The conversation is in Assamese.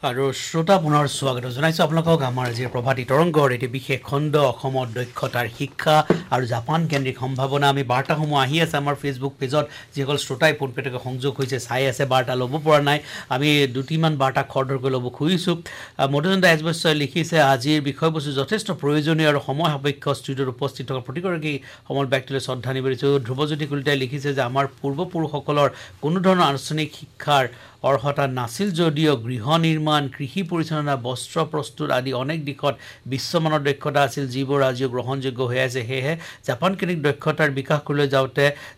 আৰু শ্ৰোতা পুনৰ স্বাগত জনাইছোঁ আপোনালোকক আমাৰ আজিৰ প্ৰভাতী তৰংগৰ এটি বিশেষ খণ্ড অসমৰ দক্ষতাৰ শিক্ষা আৰু জাপান কেন্দ্ৰিক সম্ভাৱনা আমি বাৰ্তাসমূহ আহি আছে আমাৰ ফেচবুক পেজত যিসকল শ্ৰোতাই পোনপটীয়াকৈ সংযোগ হৈছে চাই আছে বাৰ্তা ল'ব পৰা নাই আমি দুটিমান বাৰ্তা খৰধৰকৈ ল'ব খুজিছোঁ মধুচন্দ্ৰ এজবস্যই লিখিছে আজিৰ বিষয়বস্তু যথেষ্ট প্ৰয়োজনীয় আৰু সময় সাপেক্ষ ষ্টুডিঅ'ত উপস্থিত থকা প্ৰতিগৰাকী সমল ব্যক্তিলৈ শ্ৰদ্ধা নিবেদিছোঁ ধ্ৰুৱজ্যোতি কলিতাই লিখিছে যে আমাৰ পূৰ্বপুৰুষসকলৰ কোনো ধৰণৰ আনুষ্ঠানিক শিক্ষাৰ অৰ্হতা নাছিল যদিও গৃহ নিৰ্মাণ কৃষি পৰিচালনা বস্ত্ৰ প্ৰস্তুত আদি অনেক দিশত বিশ্বমানৰ দক্ষতা আছিল যিবোৰ আজিও গ্ৰহণযোগ্য হৈ আছে সেয়েহে জাপান কেন্দ্ৰিক দক্ষতাৰ বিকাশ কৰিবলৈ যাওঁতে